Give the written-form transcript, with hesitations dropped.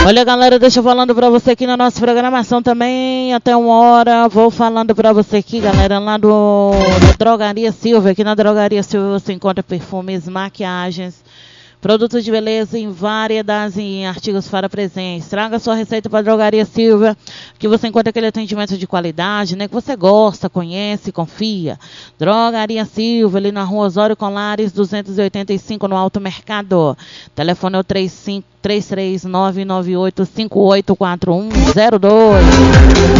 Olha, galera, deixa eu falando pra você aqui na nossa programação também, até 1h, vou falando pra você aqui, galera, lá da Drogaria Silva. Aqui na Drogaria Silva você encontra perfumes, maquiagens, produtos de beleza em variedades e em artigos para presentes. Traga sua receita para a Drogaria Silva, que você encontra aquele atendimento de qualidade, né? Que você gosta, conhece, confia. Drogaria Silva, ali na Rua Osório Colares, 285, no Alto Mercado. Telefone é o 33998584102.